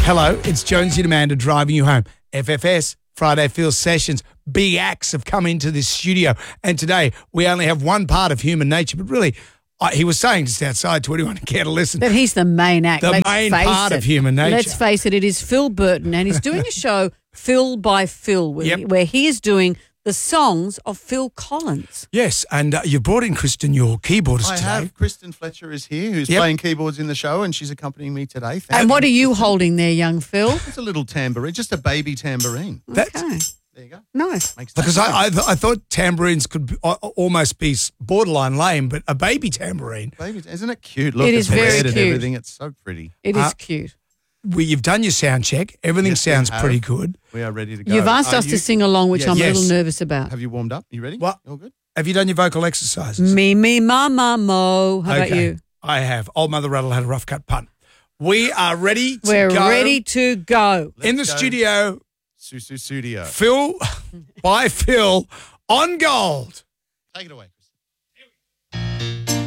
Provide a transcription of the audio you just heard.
Hello, it's Jonesy and Amanda driving you home. FFS, Friday Feel Sessions, big acts have come into this studio. And today we only have one part of human nature, but really, he was saying just outside to anyone who care to listen. That he's the main act. The main part of human nature. Let's face it is Phil Burton, and he's doing a show, Phil by Phil, where he is doing the songs of Phil Collins. Yes, and you brought in Kristen, your keyboardist today. I have. Kristen Fletcher is here, who's playing keyboards in the show, and she's accompanying me today. And what are you holding there, young Phil? It's a little tambourine, just a baby tambourine. Okay. There you go. Nice. Because I thought tambourines could almost be borderline lame, but a baby tambourine. Baby, isn't it cute? Look, It is it's very red and cute. everything. It's so pretty. It is cute. You've done your sound check. Everything Yes, we sounds have. pretty good. We are ready to go. You've asked us to sing along, which I'm a little nervous about. Have you warmed up? You ready? What? All good? Have you done your vocal exercises? Me, mama, mo. How about you? I have. Old Mother Rattle had a rough cut punt. We are ready to go. We're ready to go. In the studio, Studio. Phil by Phil on gold. Take it away.